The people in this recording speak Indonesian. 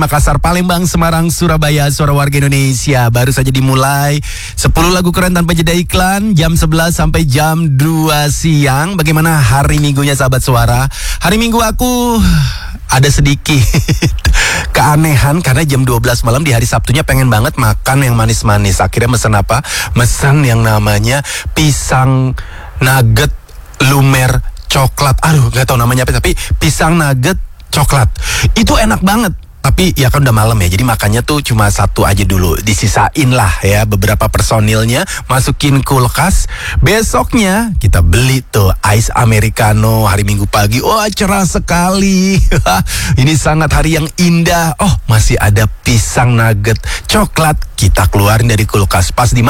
Makassar, Palembang, Semarang, Surabaya, suara warga Indonesia. Baru saja dimulai 10 lagu keren tanpa jeda iklan, jam 11 sampai jam 2 siang. Bagaimana hari Minggunya sahabat suara? Hari Minggu aku ada sedikit keanehan karena jam 12 malam di hari Sabtunya pengen banget makan yang manis-manis. Akhirnya mesen apa? Mesen yang namanya pisang nugget lumer coklat. Aduh, gak tahu namanya apa, tapi pisang nugget coklat. Itu enak banget. Tapi ya kan udah malam ya, jadi makannya tuh cuma satu aja dulu. Disisain lah ya beberapa personilnya, masukin kulkas. Besoknya kita beli tuh ice americano hari Minggu pagi. Oh, cerah sekali. Ini sangat hari yang indah. Oh, masih ada pisang nugget coklat. Kita keluarin dari kulkas. Pas dimakan